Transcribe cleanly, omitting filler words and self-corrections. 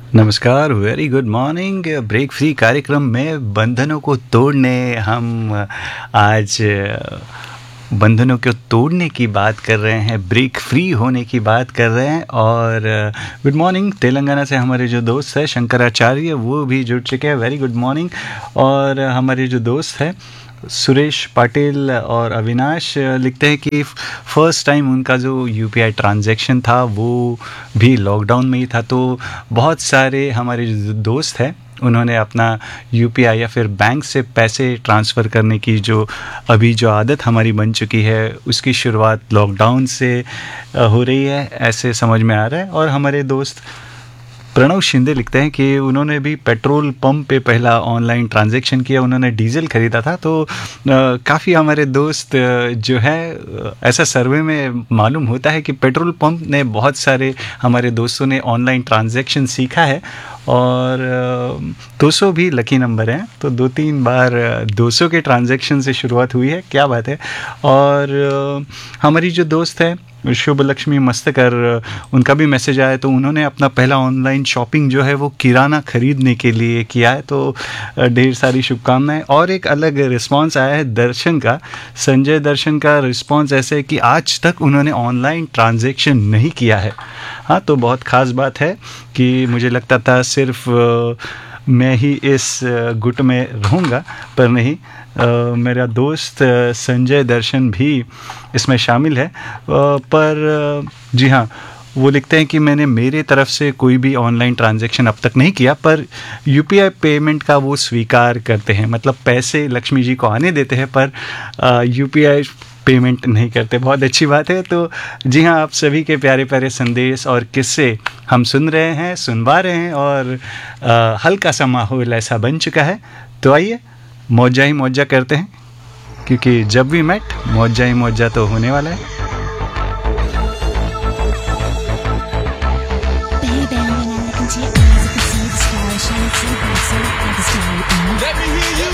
नमस्कार, very good morning. Break free कार्यक्रम में बंधनों को तोड़ने हम आज बंधनों को तोड़ने की बात कर रहे हैं, ब्रेक फ्री होने की बात कर रहे हैं। और गुड मॉर्निंग, तेलंगाना से हमारे जो दोस्त हैं शंकराचार्य, वो भी जुड़ चुके हैं। Very good morning. और हमारे जो दोस्त हैं सुरेश पाटिल और अविनाश लिखते हैं कि फ़र्स्ट टाइम उनका जो यूपीआई ट्रांजैक्शन था वो भी लॉकडाउन में ही था। तो बहुत सारे हमारे जो दोस्त हैं उन्होंने अपना यूपीआई या फिर बैंक से पैसे ट्रांसफ़र करने की जो अभी जो आदत हमारी बन चुकी है उसकी शुरुआत लॉकडाउन से हो रही है, ऐसे समझ में आ रहा है। और हमारे दोस्त प्रणव शिंदे लिखते हैं कि उन्होंने भी पेट्रोल पंप पे पहला ऑनलाइन ट्रांजैक्शन किया, उन्होंने डीजल ख़रीदा था। तो काफ़ी हमारे दोस्त जो है ऐसा सर्वे में मालूम होता है कि पेट्रोल पंप ने बहुत सारे हमारे दोस्तों ने ऑनलाइन ट्रांजैक्शन सीखा है। और 200 भी लकी नंबर हैं, तो 2-3 बार 200 के ट्रांजैक्शन से शुरुआत हुई है, क्या बात है। और हमारी जो दोस्त है शुभ लक्ष्मी मस्तकर, उनका भी मैसेज आया, तो उन्होंने अपना पहला ऑनलाइन शॉपिंग जो है वो किराना खरीदने के लिए किया है। तो ढेर सारी शुभकामनाएं। और एक अलग रिस्पांस आया है दर्शन का, संजय दर्शन का रिस्पांस ऐसे है कि आज तक उन्होंने ऑनलाइन ट्रांजैक्शन नहीं किया है। हाँ, तो बहुत ख़ास बात है कि मुझे लगता था सिर्फ मैं ही इस गुट में रहूँगा, पर नहीं, मेरा दोस्त संजय दर्शन भी इसमें शामिल है। पर जी हाँ, वो लिखते हैं कि मैंने मेरे तरफ से कोई भी ऑनलाइन ट्रांजैक्शन अब तक नहीं किया, पर यूपीआई पेमेंट का वो स्वीकार करते हैं, मतलब पैसे लक्ष्मी जी को आने देते हैं पर यूपीआई पेमेंट नहीं करते। बहुत अच्छी बात है। तो जी हाँ, आप सभी के प्यारे प्यारे संदेश और किस्से हम सुन रहे हैं, सुनवा रहे हैं, और हल्का सा माहौल ऐसा बन चुका है। तो आइए मौजा ही मौजा करते हैं, क्योंकि जब भी मैट मौजा ही मौजा तो होने वाला है। Baby, when I look into your eyes, I can see the stars shining so bright, so like a starry eye. Let me hear you.